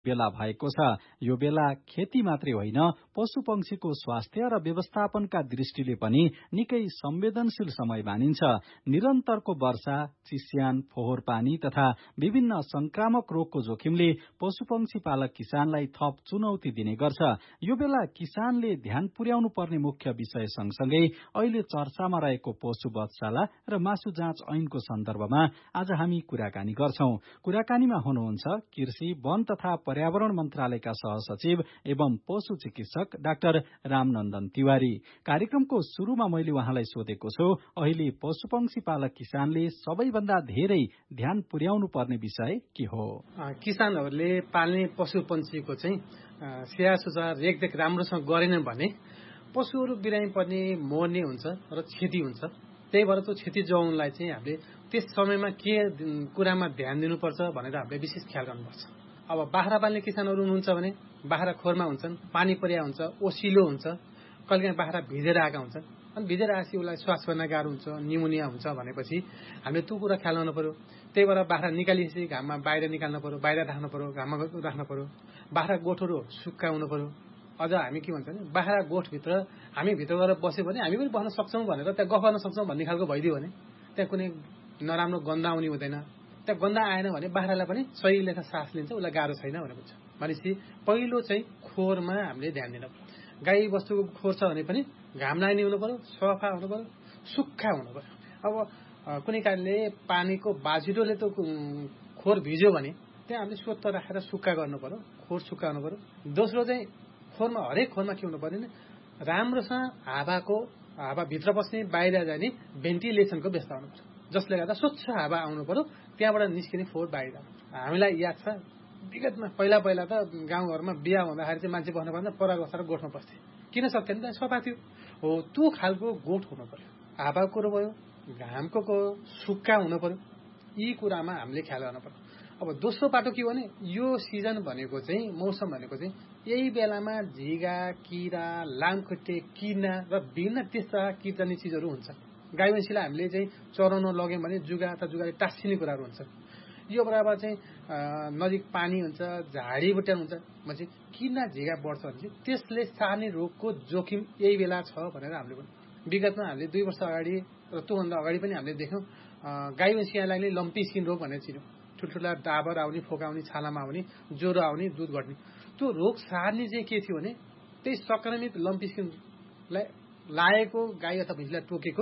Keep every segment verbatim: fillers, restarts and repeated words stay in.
बेला भएको छ। यो बेला खेती मात्रै होइन, पशु पंक्षीको स्वास्थ्य र व्यवस्थापनका दृष्टिले पनि निकै संवेदनशील समय मानिन्छ। निरन्तरको वर्षा, चिस्यान, फोहोर पानी तथा विभिन्न संक्रामक रोगको जोखिमले पशु पंक्षी पालक किसानलाई थप चुनौती दिने गर्छ। यो बेला किसानले ध्यान पुर्याउनु पर्ने मुख्य विषय सँगसँगै अहिले चर्चामा रहेको पशु वधशाला र मासु जाँच ऐनको सन्दर्भमा आज हामी कुराकानी गर्छौं। कुराकानीमा हुनुहुन्छ कृषि, वन तथा पर्यावरण मन्त्रालयका सहसचिव एवं पशु चिकित्सक डाक्टर रामनन्दन तिवारी। कार्यक्रमको सुरुमा मैले उहाँलाई सोधेको छु, अहिले पशुपक्षी पालक किसानले सबैभन्दा धेरै ध्यान पुर्याउनु पर्ने विषय के हो? किसानहरूले पाल्ने पशु पंक्षीको चाहिँ स्याहार सुसार रेखदेख राम्रोसँग गरेनन् भने पशुहरू बिरामी पर्ने, मर्ने हुन्छ र क्षति हुन्छ। त्यही भएर त्यो क्षति जोगाउनलाई चाहिँ हामीले त्यस समयमा के कुरामा ध्यान दिनुपर्छ भनेर हामीले विशेष ख्याल गर्नुपर्छ। अब बाख्रा पाल्ने किसानहरू हुनुहुन्छ भने बाख्रा खोरमा हुन्छन्, पानी परिया हुन्छ, ओसिलो हुन्छ, कहिलेकाहीँ बाख्रा भिजेर आएका हुन्छन्। अनि भिजेर आएपछि उसलाई श्वास गर्न गाह्रो हुन्छ, निमोनिया हुन्छ भनेपछि हामीले त्यो कुरा ख्याल गर्नु पर्यो। त्यही भएर बाख्रा निकालिएपछि घाममा बाहिर निकाल्नु पर्यो, बाहिर राख्नु पर्यो, घाममा राख्नु पर्यो। बाख्रा गोठहरू सुक्खा हुनु पर्यो। अझ हामी के भन्छ भने बाख्रा गोठभित्र हामी भित्र गएर बस्यो भने हामी पनि बस्न सक्छौँ भनेर त्यहाँ गफ गर्न सक्छौँ भन्ने खालको भइदियो भने त्यहाँ कुनै नराम्रो गन्दा आउने हुँदैन। त्यहाँ गन्दा आएन भने बाख्रालाई पनि सही लेखा सास लिन्छ, उसलाई गाह्रो छैन भनेर बुझ्छ। भनेपछि पहिलो चाहिँ खोरमा हामीले ध्यान दिनु पर्यो। गाई बस्तुको खोर छ भने पनि घाम लाग्ने हुनु पर्यो, सफा हुनु पर्यो, सुक्खा हुनु पर्यो। अब कुनै कारणले पानीको बाजिलोले त खोर भिज्यो भने त्यहाँ हामीले स्वच्छ राखेर सुक्खा गर्नु पर्यो, खोर सुक्खा हुनु पर्यो। दोस्रो चाहिँ खोरमा हरेक खोरमा के हुनु पर्यो भने राम्रोसँग हावाको हावाभित्र बस्ने बाहिर जाने भेन्टिलेसनको व्यवस्था हुनु पर्यो, जसले गर्दा स्वच्छ हावा आउनु पर्यो, त्यहाँबाट निस्किने फोहोर बाहिर आउनु। हामीलाई याद छ विगतमा पहिला पहिला त गाउँघरमा बिहा हुँदाखेरि चाहिँ मान्छे बस्नु पर्दा पराल बसेर गोठमा बस्थे। किन सक्थेन त? सफा थियो। हो त्यो खालको गोठ हुनु पर्यो, हावाको कुरो भयो, घामको कुरो, सुक्खा हुनु पर्यो। यी कुरामा हामीले ख्याल गर्नु पर्यो। अब दोस्रो बाटो के हो भने यो सिजन भनेको चाहिँ मौसम भनेको चाहिँ यही बेलामा झिगा, किरा, लामखुट्टे, किर्ना र विभिन्न त्यस्ता किर्जाने चिजहरू हुन्छ। गाई भैँसीलाई हामीले चाहिँ चराउन लग्यौँ भने जुगा अथवा जुगाले टाँसिने कुराहरू हुन्छ। यो बराबर चाहिँ नजिक पानी हुन्छ, झाडी बुट्यान हुन्छ भनेपछि किर्ना झिगा बढ्छ भने चाहिँ त्यसले सार्ने रोगको जोखिम यही बेला छ भनेर हामीले पनि विगतमा हामीले दुई वर्ष अगाडि र त्योभन्दा अगाडि पनि हामीले देख्यौँ। गाई भैँसीलाई लम्पी स्किन रोग भनेर चिन्यौँ। ठुल्ठुला डाबर आउने, फोका आउने, छालामा आउने, ज्वरो आउने, दुध घट्ने। त्यो रोग सार्ने चाहिँ के थियो भने त्यही संक्रमित लम्पी स्किनलाई लागेको गाई अथवा भैँसीलाई टोकेको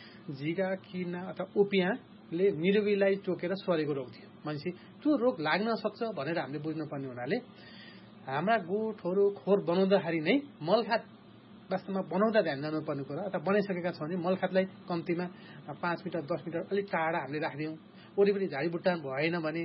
झिगा, किर्ना अथवा ओपियाले निरोगीलाई टोकेर सरेको रोग थियो। भनेपछि त्यो रोग लाग्न सक्छ भनेर हामीले बुझ्नुपर्ने हुनाले हाम्रा गोठहरू खोर बनाउँदाखेरि नै मलखात वास्तवमा बनाउँदा ध्यान दिनुपर्ने कुरा अथवा बनाइसकेका छौँ भने मलखातलाई कम्तीमा पाँच मिटर दस मिटर अलिक टाढा हामीले राखिदियौँ। वरिपरि झाडी बुट्टान भएन भने,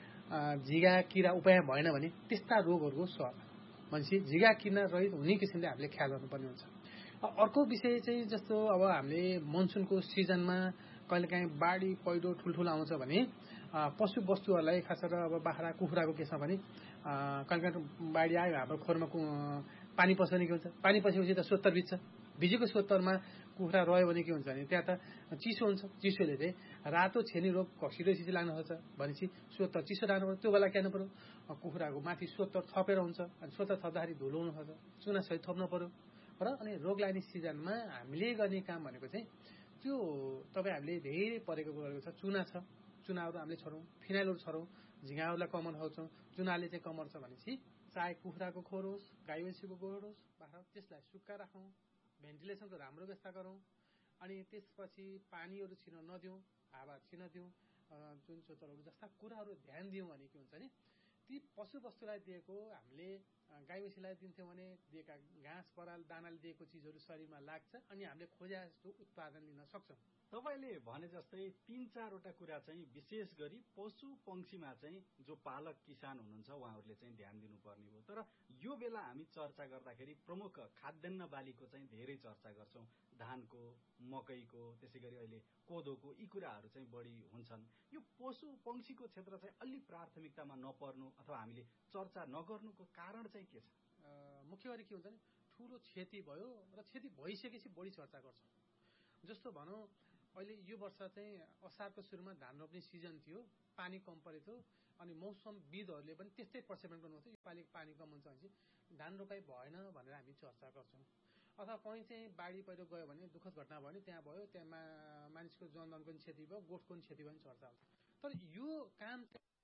झिगा किरा उपाय भएन भने त्यस्ता रोगहरूको सर भनेपछि झिगा किर्ना रहित हुने किसिमले हामीले ख्याल गर्नुपर्ने हुन्छ। अर्को विषय चाहिँ जस्तो अब हामीले मनसुनको सिजनमा कहिलेकाहीँ बाढी पहिरो ठुल्ठुलो आउँछ भने पशु वस्तुहरूलाई खास गरेर अब बाख्रा कुखुराको केसमा भने कहिलेकाहीँ बाढी आयो, हाम्रो खोरमा पानी पस्यो भने के हुन्छ, पानी पसेपछि त सोत्तर भिज्छ। भिजेको सोत्तरमा कुखुरा रह्यो भने के हुन्छ भने त्यहाँ त चिसो हुन्छ। चिसोले चाहिँ रातो छेनी रोग छिटो छिटो लाग्न सक्छ। भनेपछि सोत्तर चिसो लाग्नु पर्यो। त्यो बेला के गर्नु पर्यो, कुखुराको माथि सोत्तर थपेर हुन्छ। अनि सोत्तर थप्दाखेरि धुलो हुन सक्छ, चुना सहित थप्नु पर्यो। र अनि रोग लाग्ने सिजनमा हामीले गर्ने काम भनेको चाहिँ त्यो तपाईँ हामीले धेरै परेको गरेको छ। चुना छ, चुनाहरू हामीले छरौँ, फिनाइलहरू छरौँ, झिँगाहरूलाई कमन सक्छौँ। चुनाले चाहिँ कमर छ भनेपछि चाहे कुखुराको खोर होस्, गाई भैँसीको गोठ होस्, बाख्रा त्यसलाई सुक्खा राखौँ, भेन्टिलेसनको राम्रो व्यवस्था गरौँ। अनि त्यसपछि पानीहरू छिर्न नदिउँ, हावा छिर्न दिउँ, जुन चोचरहरू जस्ता कुराहरू ध्यान दियौँ भने के हुन्छ भने ती पशु वस्तुलाई दिएको हामीले गाई भैँसीलाई दिन्थ्यौँ भने दिएका घाँस पराल दानाले दिएको चिजहरू शरीरमा लाग्छ अनि हामीले खोजे जस्तो उत्पादन लिन सक्छौँ। तपाईँले भने जस्तै तीन चारवटा कुरा चाहिँ विशेष गरी पशु पंक्षीमा चाहिँ जो पालक किसान हुनुहुन्छ उहाँहरूले चाहिँ ध्यान दिनुपर्ने हो। तर यो बेला हामी चर्चा गर्दाखेरि प्रमुख खाद्यान्न बालीको चाहिँ धेरै चर्चा गर्छौँ। धानको, मकैको, त्यसै गरी अहिले कोदोको यी कुराहरू चाहिँ बढी हुन्छन्। यो पशु पंक्षीको क्षेत्र चाहिँ अलि प्राथमिकतामा नपर्नु अथवा हामीले चर्चा नगर्नुको कारण चाहिँ के छ? मुख्य गरी के हुन्छ भने ठुलो क्षति भयो र क्षति भइसकेपछि बढी चर्चा गर्छौँ। जस्तो भनौँ अहिले यो वर्ष चाहिँ असारको सुरुमा धान रोप्ने सिजन थियो, पानी कम परेको थियो, अनि मौसमविदहरूले पनि त्यस्तै पर्सेप्सन गर्नुहुन्छ यो पालि पानी कम हुन्छ भने चाहिँ धान रोपाइ भएन भनेर हामी चर्चा गर्छौँ। अथवा कहीँ चाहिँ बाढी पहिरो गयो भने दुःखद घटना भयो भने त्यहाँ भयो, त्यहाँ मानिसको जनधनको पनि क्षति भयो, गोठको पनि क्षति भयो भने चर्चा हुन्छ। तर यो काम